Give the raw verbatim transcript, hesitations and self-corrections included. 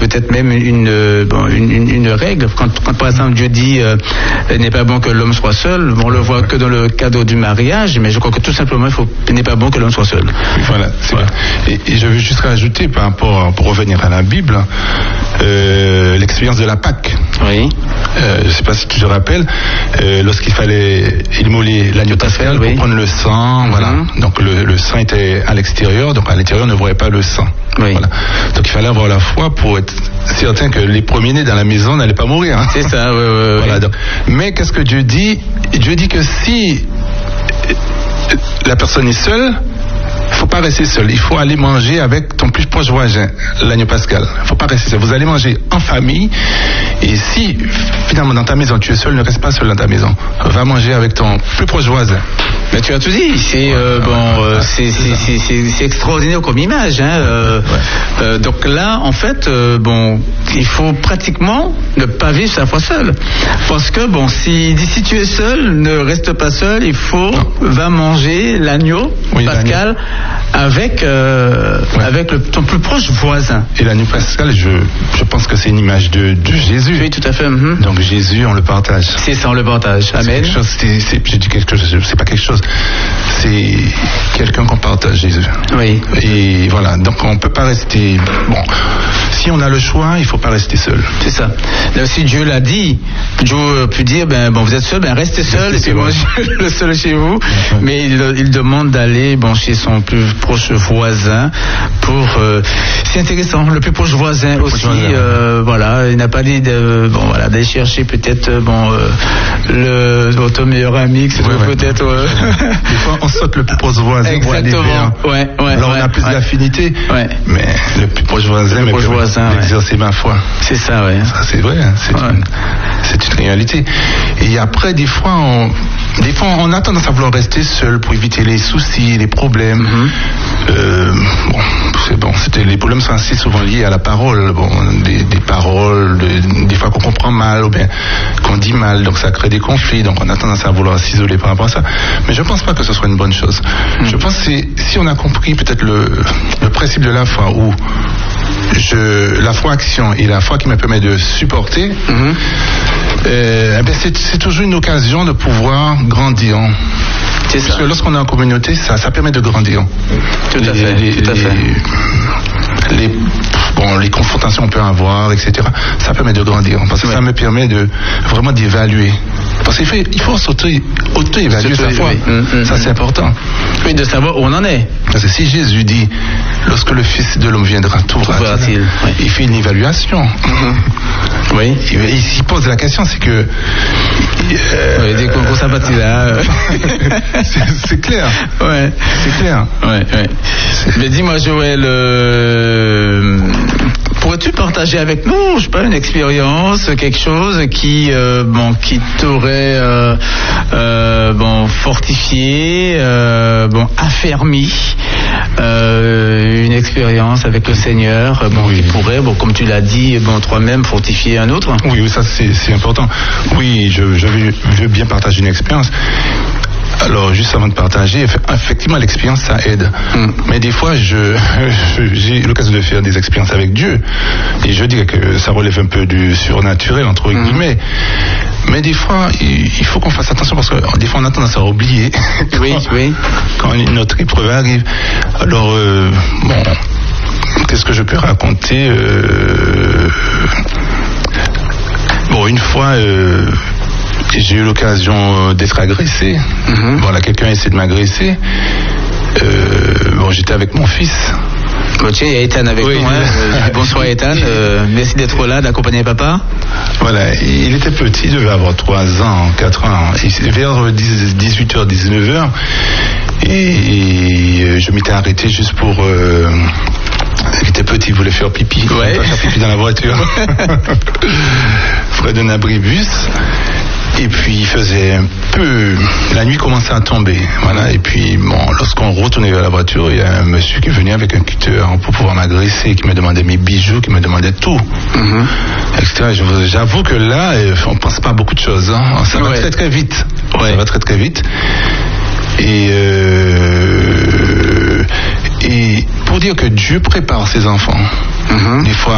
peut-être même une, bon, une, une, une règle. Quand, quand par exemple Dieu dit euh, il n'est pas bon que l'homme soit seul, on le voit que dans le cadre du mariage, mais je crois que tout simplement il, faut, il n'est pas bon que l'homme soit seul. Voilà, c'est voilà. Et, et je veux juste rajouter par rapport, pour revenir à la Bible, euh, l'expérience de la Pâque. Oui. Euh, je ne sais pas si tu te rappelles, euh, lorsqu'il fallait immoler l'agneau pascal pour oui. prendre le sang, mm-hmm. voilà. Donc le, le sang était à l'extérieur, donc à l'intérieur on ne voyait pas le sang. Oui. Voilà. Donc il fallait avoir la foi pour être certain que les premiers-nés dans la maison n'allaient pas mourir. Hein. C'est ça, oui, oui, voilà, oui. Donc, mais qu'est-ce que Dieu dit? Dieu dit que si la personne est seule, il ne faut pas rester seul. Il faut aller manger avec ton plus proche voisin, l'agneau pascal. Il ne faut pas rester seul. Vous allez manger en famille. Et si, finalement, dans ta maison, tu es seul, ne reste pas seul dans ta maison. Va manger avec ton plus proche voisin. Mais tu as tout dit. C'est, euh, ouais, bon, ouais, euh, c'est, c'est, c'est, c'est, c'est extraordinaire comme image. Hein. Euh, ouais. euh, donc là, en fait, euh, bon, il faut pratiquement ne pas vivre sa foi seul. Parce que, bon, si, si tu es seul, ne reste pas seul. Il faut, non. va manger l'agneau oui, pascal. L'agneau. Avec, euh, ouais. avec le, ton plus proche voisin. Et l'agneau pascal, je, je pense que c'est une image de, de Jésus. Oui, tout à fait. Mm-hmm. Donc Jésus, on le partage. C'est ça, on le partage. Amen. C'est quelque chose, c'est, c'est, je dis quelque chose, c'est pas quelque chose, c'est quelqu'un qu'on partage, Jésus. Oui. Et voilà, donc on peut pas rester. Bon, si on a le choix, il faut pas rester seul. C'est ça. Là aussi, Dieu l'a dit. Dieu peut dire, ben bon, vous êtes seul, ben restez seul, et puis moi, je suis le seul chez vous. Ouais. Mais il, il demande d'aller, bon, chez son plus proche voisin pour. Euh, c'est intéressant. Le plus proche voisin le aussi. Voisin. Euh, voilà, il n'a pas dit de, bon voilà, d'aller chercher peut-être bon euh, le votre meilleur ami, c'est ouais, ouais. peut-être. Euh... Des fois, on saute le plus proche voisin. Exactement. Pour ouais, ouais. Alors ouais, on a plus ouais. d'affinité. Ouais. Mais le plus proche voisin, le proche voisin, exercer ouais. ma foi. C'est ça, ouais. Ça, c'est vrai. Hein, c'est, ouais. une, c'est une réalité. Et après, des fois, on, des fois, on a tendance à vouloir rester seul pour éviter les soucis, les problèmes. Mm-hmm. Euh, bon, c'est bon. C'était les problèmes sont assez souvent liés à la parole. Bon, des, des paroles, des, des fois qu'on comprend mal ou bien qu'on dit mal, donc ça crée des conflits. Donc on a tendance à vouloir s'isoler par rapport à ça. Mais je pense pas que ce soit une bonne chose. Mm-hmm. Je pense que c'est, si on a compris peut-être le, le principe de la foi, où je, la foi action et la foi qui me permet de supporter, mm-hmm. euh, ben c'est, c'est toujours une occasion de pouvoir grandir. C'est Parce ça. que lorsqu'on est en communauté, ça, ça permet de grandir. Tout à fait. Les, tout à les, fait. Les, bon, les confrontations qu'on peut avoir, et cetera. Ça permet de grandir. Parce que ouais. ça me permet de vraiment d'évaluer. Parce qu'il faut, il faut s'auto, auto-évaluer sa foi. Oui. Mmh, ça, c'est important. Oui, de savoir où on en est. Parce que si Jésus dit, lorsque le Fils de l'homme viendra, tout verra-t-il. Oui. Il fait une évaluation. Mmh. Oui. Il, il s'y pose la question, c'est que. Euh, oui, des concours sympathiques là. c'est, c'est clair. Ouais. C'est clair. Ouais, ouais. Mais dis-moi, Joël, euh, pourrais-tu partager avec nous, je sais pas, une expérience, quelque chose qui, euh, bon, qui t'aurait, euh, euh, bon, fortifié, euh, bon, affermi, euh, une expérience avec le Seigneur, bon, oui. qui pourrait, bon, comme tu l'as dit, bon, toi-même, fortifier un autre. Oui, ça c'est, c'est important. Oui, je, je, veux, je veux bien partager une expérience. Alors, juste avant de partager, effectivement, l'expérience, ça aide. Mm. Mais des fois, je, je, j'ai l'occasion de faire des expériences avec Dieu. Et je dis que ça relève un peu du surnaturel, entre mm. guillemets. Mais des fois, il, il faut qu'on fasse attention parce que des fois, on a tendance à oublier. Oui, quand, oui. Quand notre épreuve arrive. Alors, euh, bon, qu'est-ce que je peux raconter euh, Bon, une fois... Euh, j'ai eu l'occasion d'être agressé. Mm-hmm. Voilà, quelqu'un a essayé de m'agresser. Euh, bon, j'étais avec mon fils. Bon, tiens, il y a Ethan avec oui, nous. Hein. Bonsoir Ethan. Euh, merci d'être là, d'accompagner papa. Voilà, il était petit, il devait avoir trois ans, quatre ans. Vers dix-huit heures, dix-neuf heures. Et, et je m'étais arrêté juste pour... Euh, il était petit, il voulait faire pipi. Il ouais. voulait pas faire pipi dans la voiture. Près d'un abribus. Et puis il faisait un peu... La nuit commençait à tomber. Voilà. Et puis, bon, lorsqu'on retournait vers la voiture, il y a un monsieur qui est venu avec un cutter pour pouvoir m'agresser, qui me demandait mes bijoux, qui me demandait tout. Mm-hmm. et cetera. J'avoue que là, on ne pense pas à beaucoup de choses. Hein. Ça va ouais. très très vite. Ouais. Ça va très très vite. Et... Euh... Et pour dire que Dieu prépare ses enfants. Mm-hmm. Des fois,